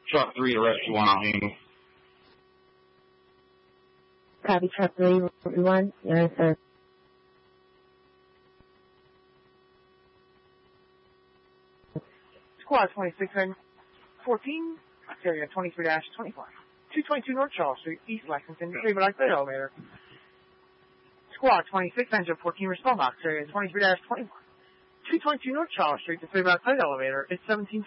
Truck 3 to rescue 1, I'll handle. Copy, Truck 3, 1. Yes, sir. Squad 26 and 14, area 23-25. 222 North Charles Street, East Lexington, River Light Elevator. Squad 26, Engine 14, respond box, area 23-21. 222 North Charles Street, the River Light Elevator, it's 17